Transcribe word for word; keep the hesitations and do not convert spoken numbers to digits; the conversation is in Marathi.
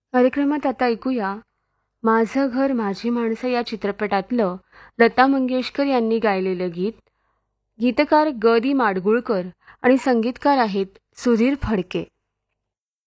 कार्यक्रमात आता ऐकूया माझं घर माझी माणसं या चित्रपटातलं लता मंगेशकर यांनी गायलेलं गीत. गीतकार ग दी माडगुळकर आणि संगीतकार आहेत सुधीर फडके.